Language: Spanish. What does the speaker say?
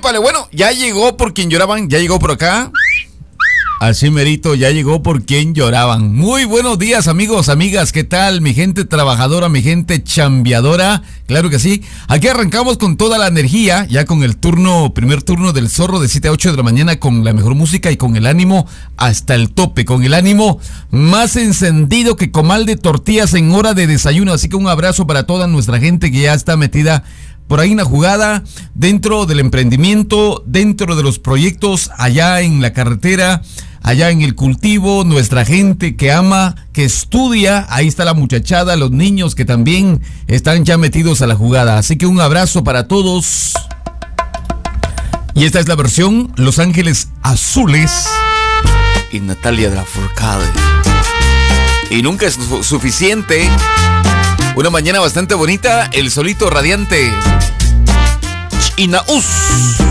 épale, bueno, ya llegó por quien lloraban, ya llegó por acá. Así merito, ya llegó por quien lloraban. Muy buenos días, amigos, amigas, ¿qué tal? Mi gente trabajadora, mi gente chambeadora, claro que sí. Aquí arrancamos con toda la energía, ya con el primer turno del Zorro de 7 a 8 de la mañana, con la mejor música y con el ánimo hasta el tope, con el ánimo más encendido que comal de tortillas en hora de desayuno. Así que un abrazo para toda nuestra gente que ya está metida por ahí en la jugada, dentro del emprendimiento, dentro de los proyectos, allá en la carretera, allá en el cultivo, nuestra gente que ama, que estudia, ahí está la muchachada, los niños que también están ya metidos a la jugada. Así que un abrazo para todos. Y esta es la versión Los Ángeles Azules y Natalia Lafourcade. Y nunca es suficiente. Una mañana bastante bonita, el solito radiante. Inaús.